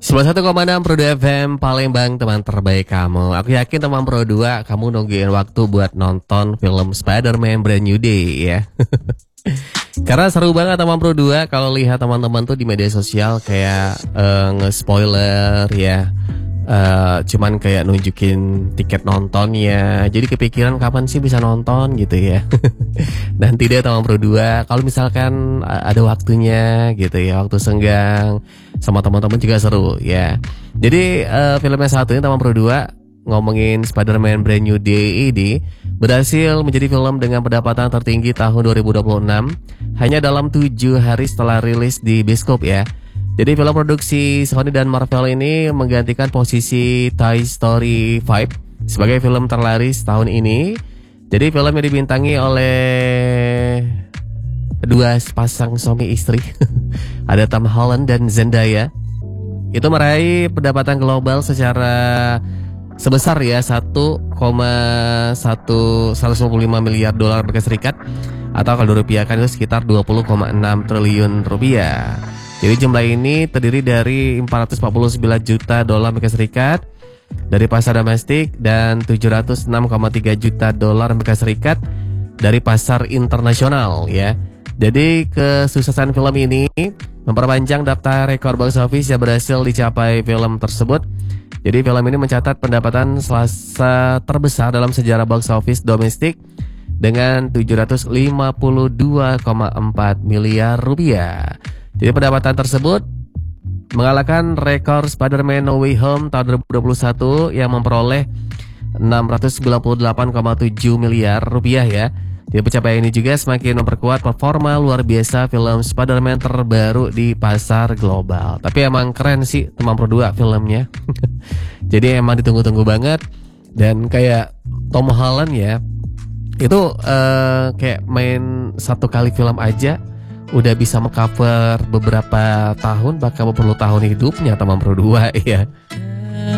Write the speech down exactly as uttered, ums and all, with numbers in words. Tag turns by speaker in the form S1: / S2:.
S1: sembilan puluh satu koma enam Pro dua F M Palembang, teman terbaik kamu. Aku yakin teman Pro dua kamu nungguin waktu buat nonton film Spider-Man Brand New Day ya. Karena seru banget teman Pro dua kalau lihat teman-teman tuh di media sosial kayak uh, nge-spoiler ya. Uh, cuman kayak nunjukin tiket nontonnya. Jadi kepikiran kapan sih bisa nonton gitu ya. Nanti deh teman Pro dua, kalau misalkan ada waktunya gitu ya, waktu senggang sama teman-teman juga seru ya. Jadi uh, film yang satu ini teman Pro dua ngomongin Spider-Man Brand New Day ini berhasil menjadi film dengan pendapatan tertinggi tahun dua ribu dua puluh enam hanya dalam tujuh hari setelah rilis di bioskop ya. Jadi film produksi Sony dan Marvel ini menggantikan posisi Toy Story lima sebagai film terlaris tahun ini. Jadi film yang dibintangi oleh dua pasang suami istri ada Tom Holland dan Zendaya. Itu meraih pendapatan global secara sebesar ya satu koma satu lima lima miliar dolar Amerika Serikat, atau kalau dirupiahkan itu sekitar dua puluh koma enam triliun rupiah. Jadi jumlah ini terdiri dari empat ratus empat puluh sembilan juta dolar Amerika Serikat dari pasar domestik dan tujuh ratus enam koma tiga juta dolar Amerika Serikat dari pasar internasional ya. Jadi kesuksesan film ini memperpanjang daftar rekor box office yang berhasil dicapai film tersebut. Jadi film ini mencatat pendapatan selasa terbesar dalam sejarah box office domestik dengan tujuh ratus lima puluh dua koma empat miliar rupiah. Jadi pendapatan tersebut mengalahkan rekor Spider-Man No Way Home tahun dua ribu dua puluh satu yang memperoleh enam ratus sembilan puluh delapan koma tujuh miliar rupiah ya. Jadi pencapaian ini juga semakin memperkuat performa luar biasa film Spider-Man terbaru di pasar global. Tapi emang keren sih teman Pro dua filmnya. Jadi emang ditunggu-tunggu banget. Dan kayak Tom Holland ya, itu uh, kayak main satu kali film aja udah bisa mengcover beberapa tahun, bahkan beberapa tahun hidupnya teman Pro dua ya.